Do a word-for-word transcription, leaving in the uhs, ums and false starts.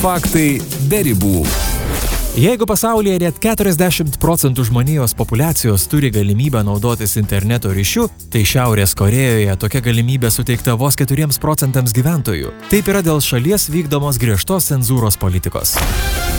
Faktai be ribų. Jeigu pasaulyje net keturiasdešimt procentų žmonijos populiacijos turi galimybę naudotis interneto ryšiu, tai Šiaurės Korėjoje tokia galimybė suteikta vos keturiems procentams gyventojų. Taip yra dėl šalies vykdomos griežtos cenzūros politikos.